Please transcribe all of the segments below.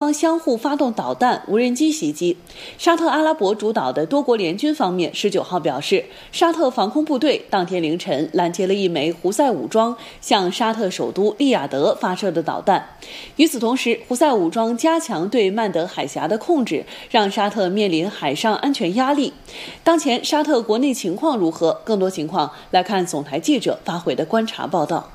方相互发动导弹、无人机袭击。沙特阿拉伯主导的多国联军方面19号表示，沙特防空部队当天凌晨拦截了一枚胡塞武装向沙特首都利雅得发射的导弹。与此同时，胡塞武装加强对曼德海峡的控制，让沙特面临海上安全压力。当前沙特国内情况如何？更多情况来看总台记者发回的观察报道。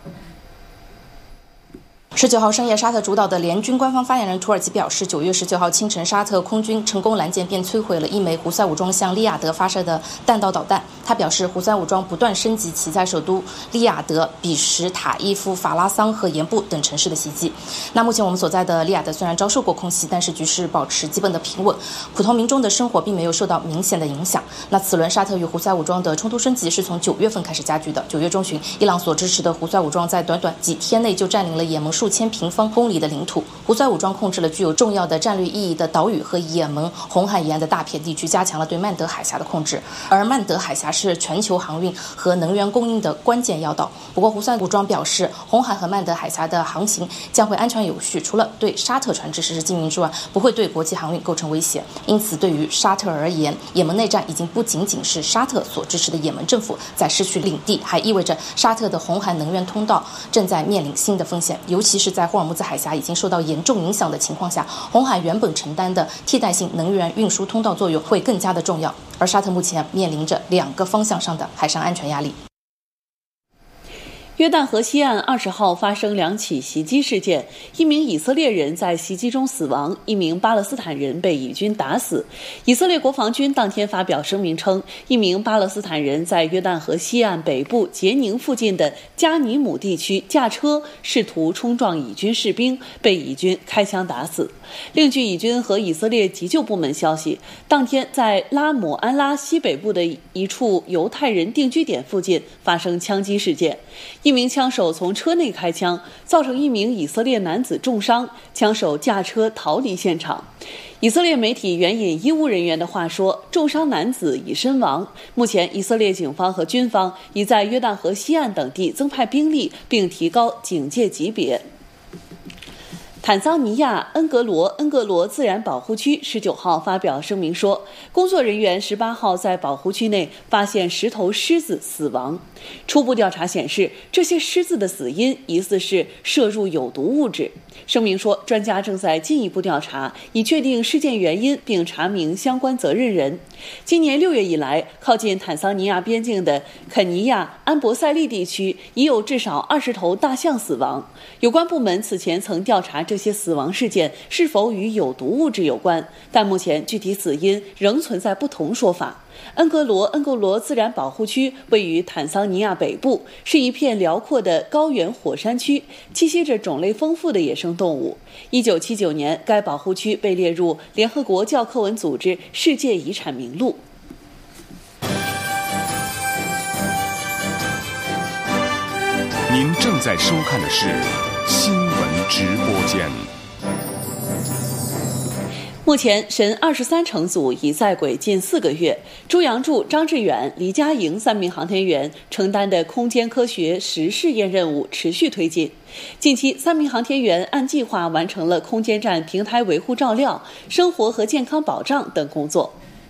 19号深夜，沙特主导的联军官方发言人土耳其表示，9月19号清晨，沙特空军成功拦截并摧毁了一枚胡塞武装向利雅得发射的弹道导弹。他表示，胡塞武装不断升级其在首都利雅得、比什、塔伊夫、法拉桑和盐布等城市的袭击。那目前我们所在的利雅得虽然遭受过空袭，但是局势保持基本的平稳，普通民众的生活并没有受到明显的影响。那此轮沙特与胡塞武装的冲突升级是从9月份开始加剧的。9月中旬，伊朗所支持的胡塞武装在短短几天内就占领了也门数千平方公里的领土。胡塞武装控制了具有重要的战略意义的岛屿和也门红海沿岸的大片地区，加强了对曼德海峡的控制。而曼德海峡是全球航运和能源供应的关键要道。不过，胡塞武装表示，红海和曼德海峡的航行将会安全有序，除了对沙特船只实施禁运之外，不会对国际航运构成威胁。因此，对于沙特而言，也门内战已经不仅仅是沙特所支持的也门政府在失去领地，还意味着沙特的红海能源通道正在面临新的风险，尤其是在霍尔木兹海峡已经受到严重影响的情况下，红海原本承担的替代性能源运输通道作用会更加的重要。而沙特目前面临着2个方向上的海上安全压力。 约旦河西岸20号发生2起袭击事件，一名以色列人在袭击中死亡，一名巴勒斯坦人被以军打死。以色列国防军当天发表声明称，一名巴勒斯坦人在约旦河西岸北部杰宁附近的加尼姆地区驾车试图冲撞以军士兵，被以军开枪打死。另据以军和以色列急救部门消息，当天在拉姆安拉西北部的一处犹太人定居点附近发生枪击事件，一名枪手从车内开枪，造成一名以色列男子重伤，枪手驾车逃离现场。以色列媒体援引医务人员的话说，重伤男子已身亡。目前，以色列警方和军方已在约旦河西岸等地增派兵力，并提高警戒级别。坦桑尼亚恩格罗自然保护区19号发表声明说，工作人员18号在保护区内发现10头狮子死亡。初步调查显示，这些狮子的死因疑似是摄入有毒物质。声明说，专家正在进一步调查，以确定事件原因并查明相关责任人。今年6月以来，靠近坦桑尼亚边境的肯尼亚安博塞利地区已有至少20头大象死亡。有关部门此前曾调查这些死亡事件是否与有毒物质有关，但目前具体死因仍存在不同说法。恩格罗自然保护区位于坦桑尼亚北部，是一片辽阔的高原火山区，栖息着种类丰富的野生动物。1979年，该保护区被列入联合国教科文组织世界遗产名录。 您正在收看的是新闻直播间。 目前，神23乘组已在轨近4个月，朱杨柱、张志远、李佳莹3名航天员承担的空间科学实试验任务持续推进。近期，3名航天员按计划完成了空间站平台维护照料、生活和健康保障等工作。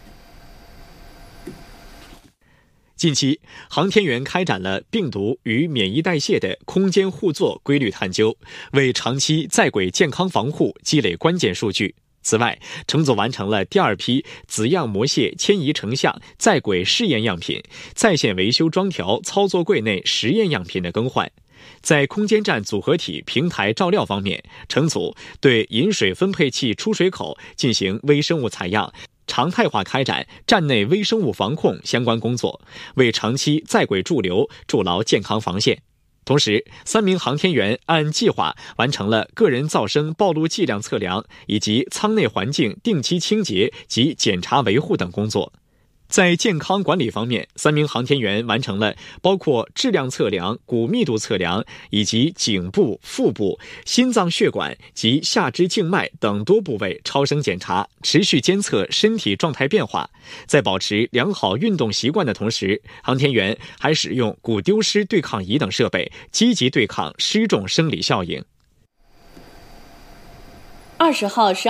近期，航天员开展了病毒与免疫代谢的空间互作规律探究，为长期在轨健康防护积累关键数据。此外，乘组完成了第2批子样模蟹迁移成像在轨试验样品、在线维修装调操作柜内实验样品的更换。在空间站组合体平台照料方面，乘组对饮水分配器出水口进行微生物采样，常态化开展站内微生物防控相关工作，为长期在轨驻留筑牢健康防线。同时，3名航天员按计划完成了个人噪声暴露剂量测量以及舱内环境定期清洁及检查维护等工作。在健康管理方面，3名航天员完成了包括质量测量、骨密度测量以及颈部、腹部、心脏血管及下肢静脉等多部位超声检查，持续监测身体状态变化。在保持良好运动习惯的同时，航天员还使用骨丢失对抗仪等设备，积极对抗失重生理效应。 20号